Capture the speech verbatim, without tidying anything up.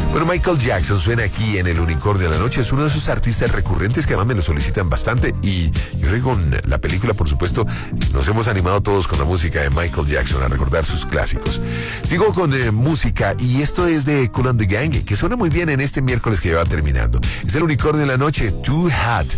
Bueno, Michael Jackson suena aquí en El Unicornio de la Noche. Es uno de esos artistas recurrentes que además me lo solicitan bastante. Y yo creo que con la película, por supuesto, nos hemos animado todos con la música de Michael Jackson a recordar sus clásicos. Sigo con eh, música y esto es de Kool and the Gang, que suena muy bien en este miércoles que ya va terminando. Es El Unicornio de la Noche, Too Hot.